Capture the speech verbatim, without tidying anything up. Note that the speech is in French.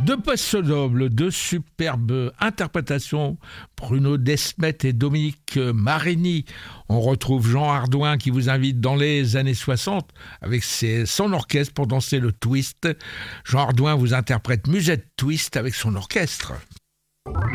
Deux post-nobles, deux superbes interprétations, Bruno Desmet et Dominique Marini. On retrouve Jean Hardouin qui vous invite dans les années soixante avec ses, son orchestre pour danser le twist. Jean Hardouin vous interprète Musette Twist avec son orchestre.